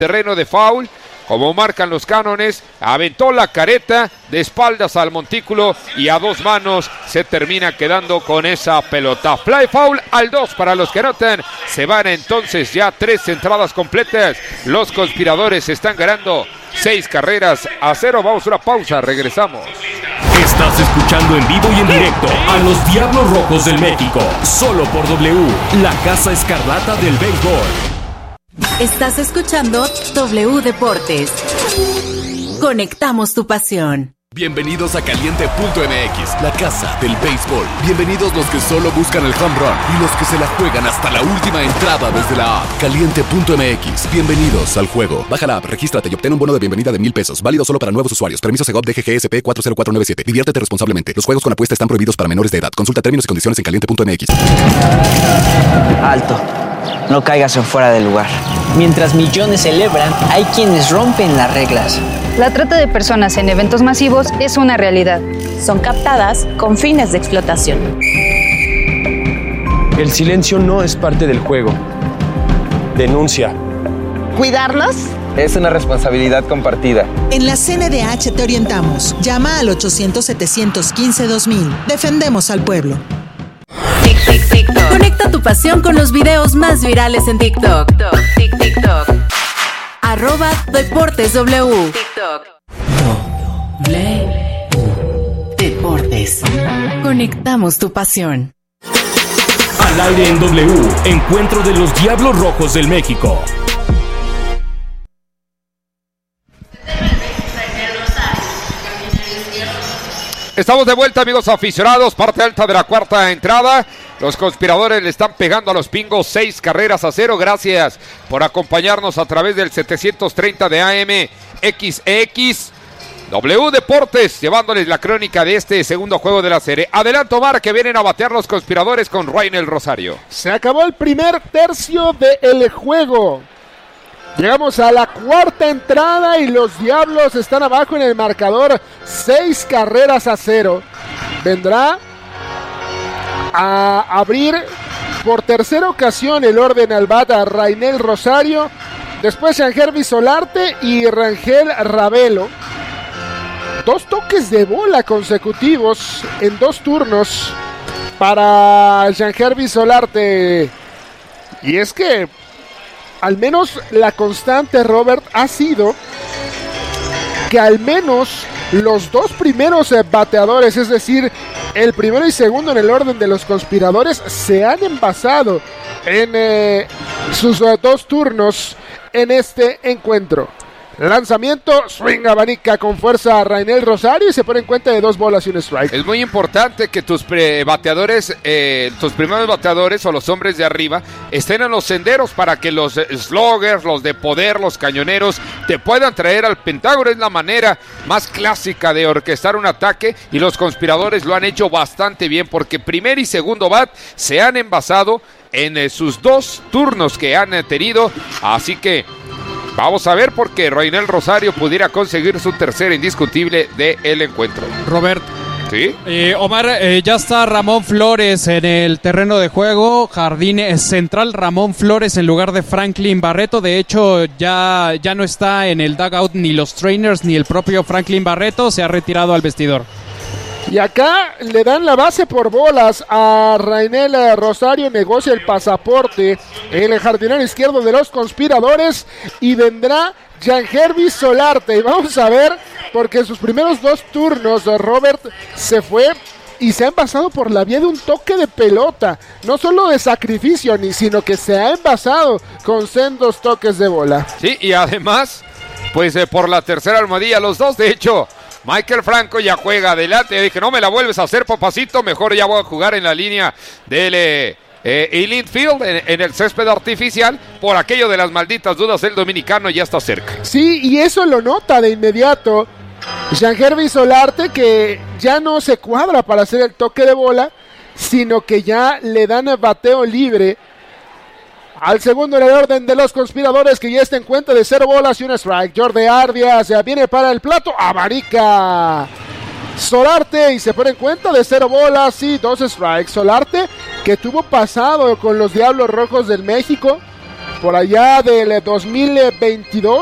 terreno de foul, como marcan los cánones, aventó la careta de espaldas al montículo y a dos manos se termina quedando con esa pelota. Fly foul al 2 para los que anotan. Se van entonces ya 3 entradas completas. Los conspiradores están ganando 6-0. Vamos a una pausa, regresamos. Estás escuchando en vivo y en directo a los Diablos Rojos del México, solo por W, la Casa Escarlata del Béisbol. Estás escuchando W Deportes. Conectamos tu pasión. Bienvenidos a Caliente.mx, la casa del béisbol. Bienvenidos los que solo buscan el home run y los que se la juegan hasta la última entrada desde la app. Caliente.mx, bienvenidos al juego. Baja la app, regístrate y obtén un bono de bienvenida de $1,000. Válido solo para nuevos usuarios. Permiso Segov DGGSP 40497. Diviértete responsablemente. Los juegos con apuesta están prohibidos para menores de edad. Consulta términos y condiciones en Caliente.mx. Alto. No caigas en fuera de lugar. Mientras millones celebran, hay quienes rompen las reglas. La trata de personas en eventos masivos es una realidad. Son captadas con fines de explotación. El silencio no es parte del juego. Denuncia. ¿Cuidarnos? Es una responsabilidad compartida. En la CNDH te orientamos. Llama al 800-715-2000. Defendemos al pueblo. TikTok. Conecta tu pasión con los videos más virales en TikTok. TikTok. @DeportesW. TikTok. Deportes. Conectamos tu pasión. Al aire en W, encuentro de los Diablos Rojos del México. Estamos de vuelta, amigos aficionados, parte alta de la cuarta entrada. Los conspiradores le están pegando a los Pingos 6-0. Gracias por acompañarnos a través del 730 de AM XX. W Deportes, llevándoles la crónica de este segundo juego de la serie. Adelante, Omar, que vienen a batear los conspiradores con Rainel Rosario. Se acabó el primer tercio del juego. Llegamos a la cuarta entrada y los Diablos están abajo en el marcador, 6-0. Vendrá a abrir por tercera ocasión el orden al bat a Rainel Rosario, después Jean-Gervis Solarte y Rangel Ravelo. 2 toques de bola consecutivos en 2 turnos para Jean-Gervis Solarte. Y es que al menos la constante, Robert, ha sido que al menos los 2 primeros bateadores, es decir, el primero y segundo en el orden de los conspiradores, se han envasado en sus 2 turnos en este encuentro. Lanzamiento, swing, abanica con fuerza a Rainel Rosario y se pone en cuenta de 2 bolas y un strike. Es muy importante que tus bateadores, tus primeros bateadores o los hombres de arriba estén en los senderos para que los sluggers, los de poder, los cañoneros te puedan traer al Pentágono. Es la manera más clásica de orquestar un ataque y los conspiradores lo han hecho bastante bien porque primer y segundo bat se han envasado en sus 2 turnos que han tenido, así que vamos a ver porque Rainel Rosario pudiera conseguir su tercera indiscutible del encuentro. Robert. ¿Sí? Omar, ya está Ramón Flores en el terreno de juego. Jardín central, Ramón Flores en lugar de Franklin Barreto. De hecho, ya no está en el dugout ni los trainers ni el propio Franklin Barreto. Se ha retirado al vestidor. Y acá le dan la base por bolas a Rainel Rosario, negocia el pasaporte, el jardinero izquierdo de los conspiradores, y vendrá Jean-Gervis Solarte. Y vamos a ver, porque en sus primeros 2 turnos Robert se fue y se ha envasado por la vía de un toque de pelota, no solo de sacrificio, sino que se ha envasado con sendos toques de bola. Sí, y además, pues por la tercera almohadilla, los 2, de hecho, Michael Franco ya juega adelante. Dije, no me la vuelves a hacer, papacito. Mejor ya voy a jugar en la línea del Elite Field, en el césped artificial. Por aquello de las malditas dudas, el dominicano ya está cerca. Sí, y eso lo nota de inmediato Jean-Gervis Solarte, que ya no se cuadra para hacer el toque de bola, sino que ya le dan el bateo libre al segundo en el orden de los conspiradores, que ya está en cuenta de 0 bolas y un strike. Jordi Ardias viene para el plato, abarica Solarte y se pone en cuenta de 0 bolas y 2 strikes. Solarte, que tuvo pasado con los Diablos Rojos del México, por allá del 2022.